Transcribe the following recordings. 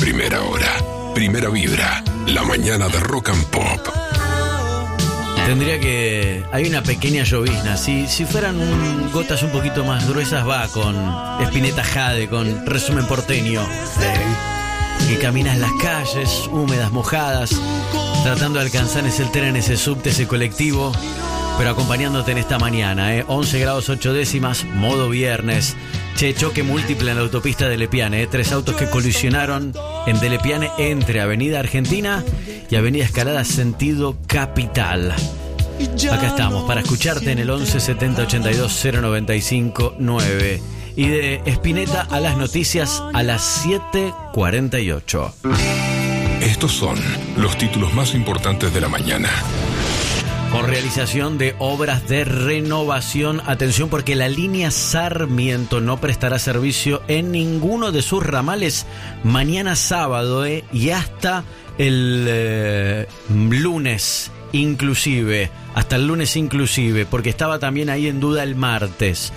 primera hora. Primera Vibra, la mañana de Rock and Pop. Hay una pequeña llovizna. Si fueran gotas un poquito más gruesas, va con Spinetta Jade, con Resumen Porteño. Que caminas las calles, húmedas, mojadas, tratando de alcanzar ese tren, ese subte, ese colectivo, pero acompañándote en esta mañana, 11 grados 8 décimas, modo viernes. Choque múltiple en la autopista de Lepiane, 3 autos que colisionaron en Lepiane entre Avenida Argentina y Avenida Escalada sentido capital. Acá estamos para escucharte en el 11 70 82 095 9 y de Spinetta a las noticias a las 7:48. Estos son los títulos más importantes de la mañana. Con realización de obras de renovación, atención porque la línea Sarmiento no prestará servicio en ninguno de sus ramales mañana sábado y hasta el lunes inclusive, hasta el lunes inclusive, porque estaba también ahí en duda el martes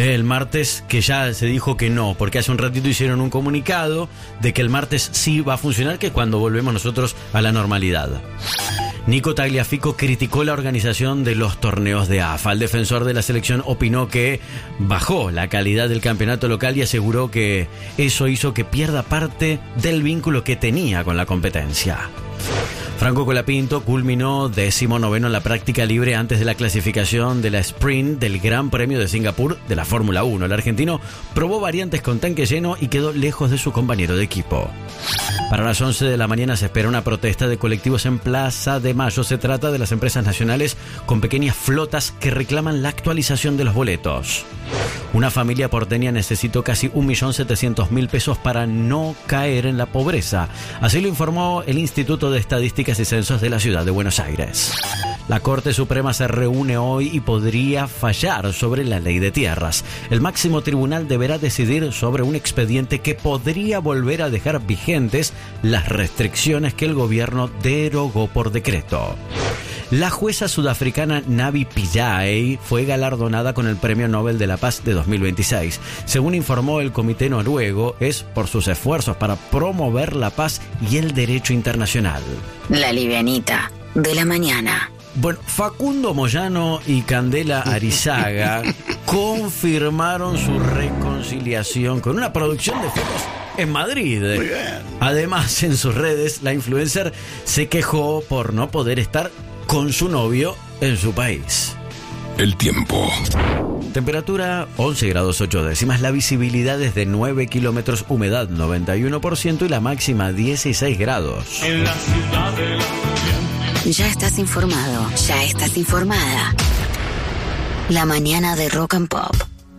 que ya se dijo que no, porque hace un ratito hicieron un comunicado de que el martes sí va a funcionar, que es cuando volvemos nosotros a la normalidad. Nico Tagliafico criticó la organización de los torneos de AFA. El defensor de la selección opinó que bajó la calidad del campeonato local y aseguró que eso hizo que pierda parte del vínculo que tenía con la competencia. Franco Colapinto culminó 19º en la práctica libre antes de la clasificación de la sprint del Gran Premio de Singapur de la Fórmula 1. El argentino probó variantes con tanque lleno y quedó lejos de su compañero de equipo. Para las 11 de la mañana se espera una protesta de colectivos en Plaza de Mayo. Se trata de las empresas nacionales con pequeñas flotas que reclaman la actualización de los boletos. Una familia porteña necesitó casi 1.700.000 pesos para no caer en la pobreza. Así lo informó el Instituto de Estadísticas y Censos de la Ciudad de Buenos Aires. La Corte Suprema se reúne hoy y podría fallar sobre la ley de tierras. El máximo tribunal deberá decidir sobre un expediente que podría volver a dejar vigentes las restricciones que el gobierno derogó por decreto. La jueza sudafricana Navi Pillay fue galardonada con el Premio Nobel de la Paz de 2026. Según informó el comité noruego, es por sus esfuerzos para promover la paz y el derecho internacional. La livianita de la mañana. Bueno, Facundo Moyano y Candela Arizaga confirmaron su reconciliación con una producción de fotos en Madrid. Muy bien. Además, en sus redes, la influencer se quejó por no poder estar con su novio en su país. El tiempo. Temperatura 11 grados 8 décimas, la visibilidad es de 9 kilómetros, humedad 91% y la máxima 16 grados. En la ciudad de la... Ya estás informado, ya estás informada. La mañana de Rock and Pop.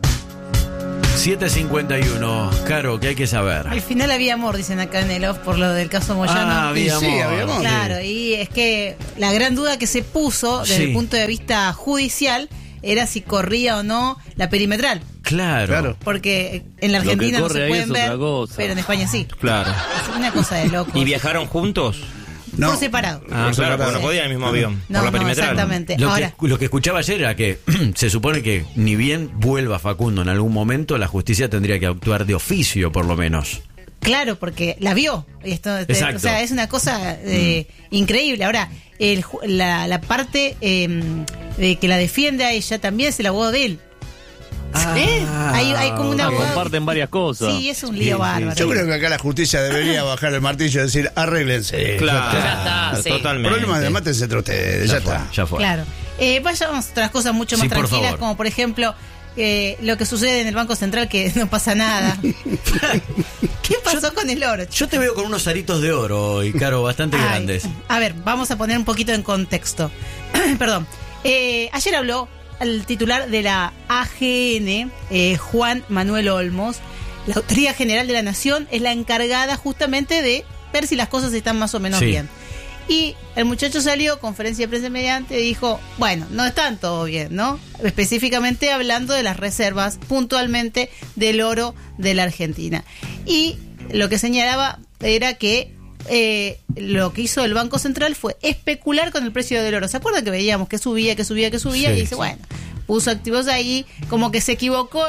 7:51. Caro, ¿qué hay que saber? Al final había amor, dicen acá en el off, por lo del caso Moyano. Había amor. Sí, había amor. Claro, y es que la gran duda que se puso desde el punto de vista judicial era si corría o no la perimetral. Claro. Porque en la Argentina no se pueden ver, pero en España sí. Claro. Es una cosa de loco. ¿Y viajaron juntos? No. Por separado. Claro, porque no podían en el mismo avión. No, por la no, perimetral. exactamente. Lo que escuchaba ayer era que se supone que ni bien vuelva Facundo en algún momento, la justicia tendría que actuar de oficio, por lo menos. Claro, porque la vio. Exacto. O sea, es una cosa increíble. Ahora, la parte de que la defiende a ella también es el abogado de él. Hay como una comparten varias cosas. Sí, es un lío bárbaro. Yo creo que acá la justicia debería bajar el martillo y decir, arréglense. Claro, Ya está, sí. totalmente. Problemas de mates entre ustedes, ya está. Ya fue. Claro. Vayamos a otras cosas mucho más Sí, por tranquilas, favor. como por ejemplo lo que sucede en el Banco Central, que no pasa nada. ¿Qué pasó con el oro? Yo te veo con unos aritos de oro hoy, Caro, bastante grandes. A ver, vamos a poner un poquito en contexto. Perdón. Ayer habló el titular de la AGN, Juan Manuel Olmos. La Autoridad General de la Nación es la encargada justamente de ver si las cosas están más o menos bien. Y el muchacho salió, conferencia de prensa mediante, y dijo, bueno, no están todo bien, ¿no? Específicamente hablando de las reservas, puntualmente del oro de la Argentina. Y lo que señalaba era que lo que hizo el Banco Central fue especular con el precio del oro. ¿Se acuerdan que veíamos que subía? Sí, Y dice, bueno, puso activos ahí, como que se equivocó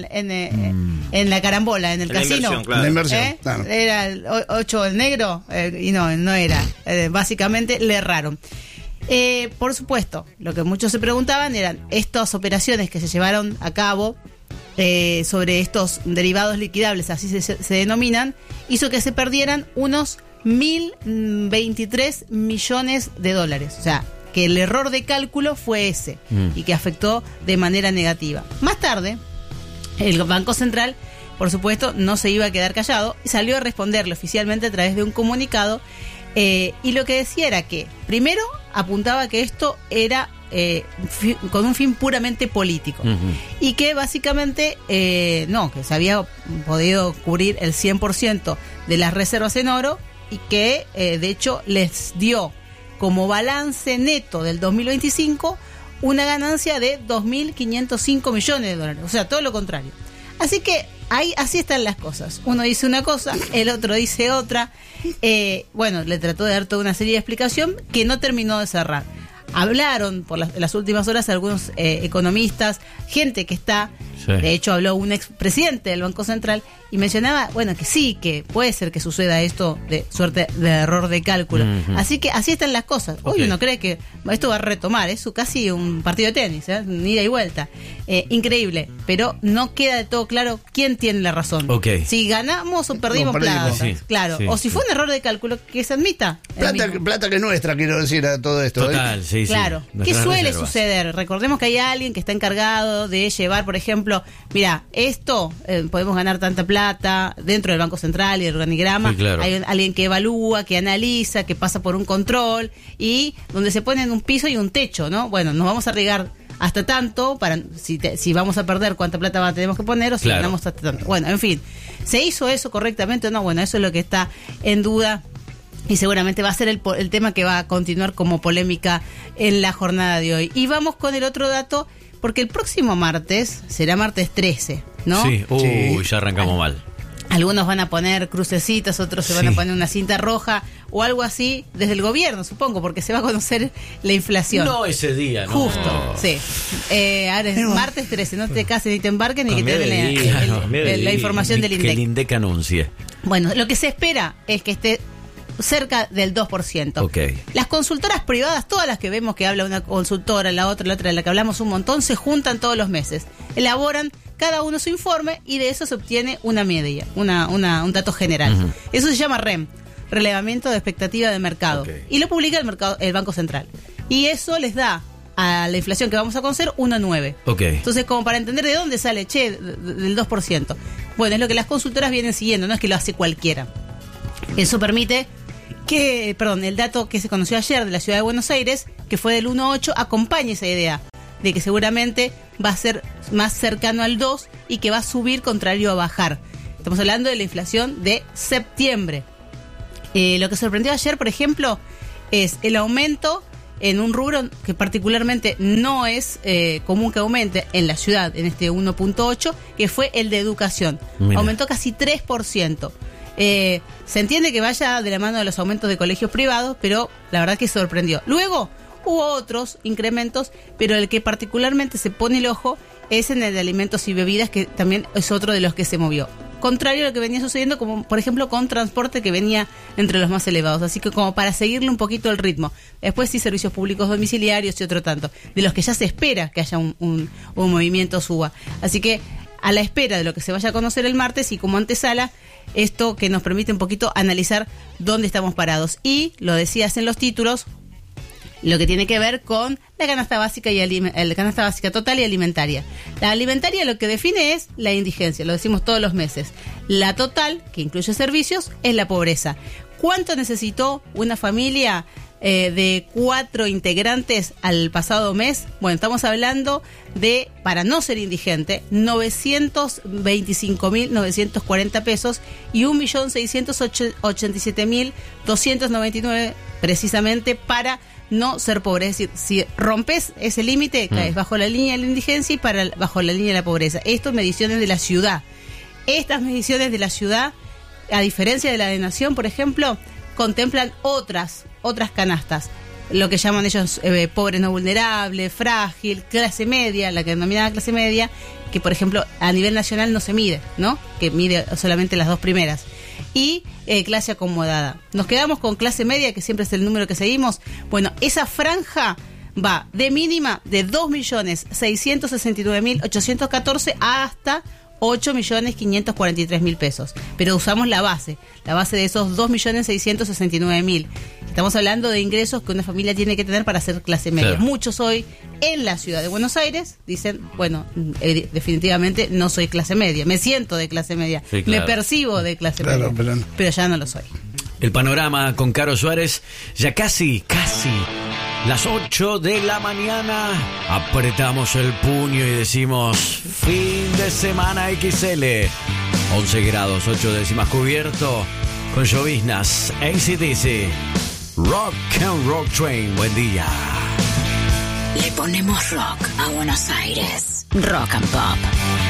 en la carambola, en el En la casino. inversión, claro. La inversión, claro. Era el 8 el negro, y no era. Básicamente le erraron. Por supuesto, lo que muchos se preguntaban eran estas operaciones que se llevaron a cabo sobre estos derivados liquidables, así se denominan, hizo que se perdieran unos 1.023 millones de dólares. O sea, que el error de cálculo fue ese y que afectó de manera negativa. Más tarde, el Banco Central, por supuesto, no se iba a quedar callado y salió a responderle oficialmente a través de un comunicado. Y lo que decía era que, primero, apuntaba que esto era con un fin puramente político. Y que básicamente, que se había podido cubrir el 100% de las reservas en oro y que, de hecho, les dio como balance neto del 2025 una ganancia de 2.505 millones de dólares. O sea, todo lo contrario. Así que así están las cosas. Uno dice una cosa, el otro dice otra. Le trató de dar toda una serie de explicación que no terminó de cerrar. Hablaron por las últimas horas algunos economistas, gente que está, de hecho habló un expresidente del Banco Central y mencionaba, que sí, que puede ser que suceda esto de suerte de error de cálculo. Así que así están las cosas. Hoy uno cree que esto va a retomar, es casi un partido de tenis, ida y vuelta. Increíble, pero no queda de todo claro quién tiene la razón. Si ganamos o perdimos plata, claro. O si fue un error de cálculo, que se admita. Plata que es nuestra, quiero decir, a todo esto. Total, sí. Claro. ¿Qué suele suceder? Recordemos que hay alguien que está encargado de llevar, por ejemplo, mira, esto podemos ganar tanta plata dentro del Banco Central y del organigrama. Sí, claro. Hay alguien que evalúa, que analiza, que pasa por un control y donde se ponen un piso y un techo, ¿no? Bueno, nos vamos a arriesgar hasta tanto para si vamos a perder cuánta plata tenemos que poner o si ganamos hasta tanto. Bueno, en fin, ¿se hizo eso correctamente o no? Bueno, eso es lo que está en duda. Y seguramente va a ser el tema que va a continuar como polémica en la jornada de hoy. Y vamos con el otro dato, porque el próximo martes será martes 13, ¿no? Sí, ya arrancamos mal. Algunos van a poner crucecitas, otros se van a poner una cinta roja o algo así desde el gobierno, supongo, porque se va a conocer la inflación. No ese día, ¿no? Justo, sí. Ahora es martes 13, no te cases ni te embarques ni que te den la información del INDEC. Que el INDEC anuncie. Bueno, lo que se espera es que esté cerca del 2%. Las consultoras privadas, todas las que vemos que habla una consultora, la otra, de la que hablamos un montón, se juntan todos los meses, elaboran cada uno su informe y de eso se obtiene una media, un dato general. Eso se llama REM, relevamiento de expectativa de mercado, y lo publica el Banco Central. Y eso les da a la inflación que vamos a conocer 1,9. Entonces, como para entender de dónde sale, del 2%. Bueno, es lo que las consultoras vienen siguiendo, no es que lo hace cualquiera. Eso permite que, el dato que se conoció ayer de la ciudad de Buenos Aires, que fue del 1,8, acompaña esa idea de que seguramente va a ser más cercano al 2 y que va a subir contrario a bajar. Estamos hablando de la inflación de septiembre. Lo que sorprendió ayer, por ejemplo, es el aumento en un rubro que particularmente no es común que aumente en la ciudad, en este 1,8, que fue el de educación. Mira. Aumentó casi 3%. Se entiende que vaya de la mano de los aumentos de colegios privados, pero la verdad que sorprendió. Luego hubo otros incrementos, pero el que particularmente se pone el ojo es en el de alimentos y bebidas, que también es otro de los que se movió. Contrario a lo que venía sucediendo, como por ejemplo con transporte, que venía entre los más elevados. Así que como para seguirle un poquito el ritmo. Después sí, servicios públicos domiciliarios y otro tanto, de los que ya se espera que haya un movimiento suba. Así que a la espera de lo que se vaya a conocer el martes y como antesala, esto que nos permite un poquito analizar dónde estamos parados. Y lo decías en los títulos, lo que tiene que ver con la canasta básica la canasta básica total y alimentaria. La alimentaria lo que define es la indigencia, lo decimos todos los meses. La total, que incluye servicios, es la pobreza. ¿Cuánto necesitó una familia de 4 integrantes al pasado mes? Bueno, estamos hablando de, para no ser indigente, 925.940 pesos y 1.687.299 precisamente para no ser pobre. Es decir, si rompes ese límite, caes bajo la línea de la indigencia y bajo la línea de la pobreza. Esto es mediciones de la ciudad. Estas mediciones de la ciudad, a diferencia de la de Nación, por ejemplo, contemplan otras canastas. lo que llaman ellos pobre no vulnerable, frágil, clase media, la que denominada clase media, que por ejemplo a nivel nacional no se mide, ¿no? Que mide solamente las dos primeras. Y clase acomodada. Nos quedamos con clase media, que siempre es el número que seguimos. Bueno, esa franja va de mínima de 2.669.814 hasta 8.543.000 pesos. Pero usamos la base de esos 2.669.000. Estamos hablando de ingresos que una familia tiene que tener para ser clase media. Claro. Muchos hoy en la ciudad de Buenos Aires dicen, bueno, definitivamente no soy clase media, me siento de clase media, Sí, claro. me percibo de clase Claro, media, pero ya no lo soy. El panorama con Caro Suárez, ya casi las 8 de la mañana. Apretamos el puño y decimos fin de semana XL. 11 grados, 8 décimas cubierto, con lloviznas, AC/DC, Rock and Rock Train. Buen día. Le ponemos rock a Buenos Aires. Rock and Pop.